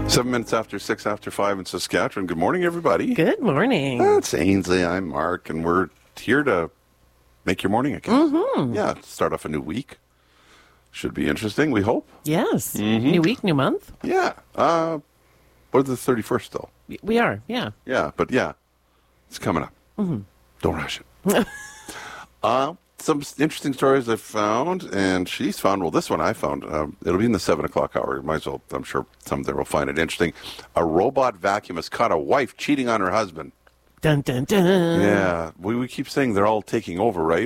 7 minutes after 6 after 5 in Saskatchewan. Good morning, everybody. Good morning. That's Ainsley. I'm Mark, and we're here to make your morning again. Mm-hmm. Yeah, start off a new week. Should be interesting, we hope. Yes. New week, new month. Yeah. We're the 31st still. We are, yeah. Yeah, but yeah, it's coming up. Don't rush it. Some interesting stories I found, and she's found, well, this one I found. It'll be in the 7 o'clock hour. Might as well, I'm sure some there will find it interesting. A robot vacuum has caught a wife cheating on her husband. Dun, dun, dun. Yeah, we keep saying they're all taking over, right?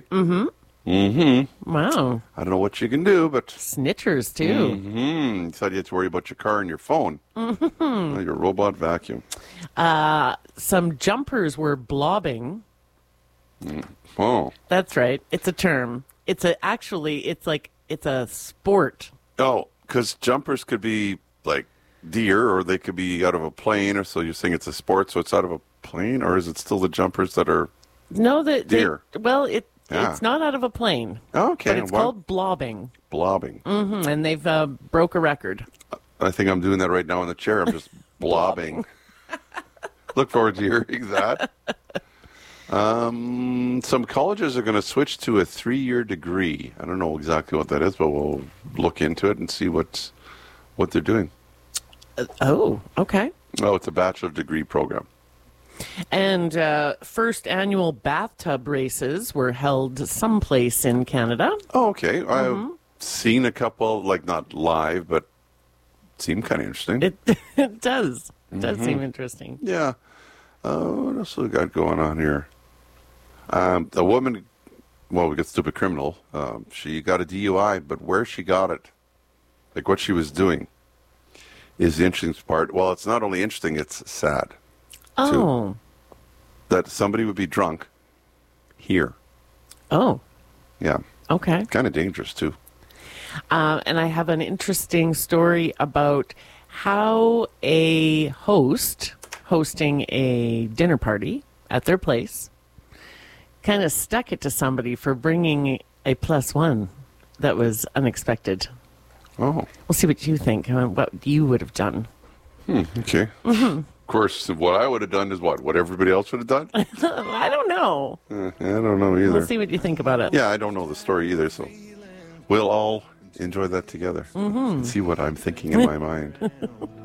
Wow. I don't know what you can do, but Snitchers, too. you thought you had to worry about your car and your phone. Well, your robot vacuum. Some jumpers were blobbing. Oh. That's right. It's a term. It's a sport. Oh, because jumpers could be like deer, or they could be out of a plane, or so you're saying it's a sport, so it's out of a plane, or is it still the jumpers that are No, deer? It's not out of a plane. Okay. But it's called blobbing. Blobbing. And they've broke a record. I think I'm doing that right now in the chair. I'm just blobbing. Look forward to hearing that. Some colleges are going to switch to a 3-year degree. I don't know exactly what that is, but we'll look into it and see what they're doing. Oh, okay. Oh, it's a bachelor degree program. And first annual bathtub races were held someplace in Canada. Oh, okay. I've seen a couple, like not live, but seemed kind of interesting. It does. It does seem interesting. Yeah. What else we got going on here? A woman, well, we got stupid criminal. She got a DUI, but where she got it, like what she was doing, is the interesting part. Well, it's not only interesting, it's sad. Oh. That somebody would be drunk here. Oh. Yeah. Okay. Kind of dangerous, too. And I have an interesting story about how a host hosting a dinner party at their place kind of stuck it to somebody for bringing a +1 that was unexpected. Oh. We'll see what you think, what you would have done. Okay. Of course, what I would have done is what everybody else would have done? I don't know. I don't know either. We'll see what you think about it. Yeah, I don't know the story either, so we'll all enjoy that together and see what I'm thinking in my mind.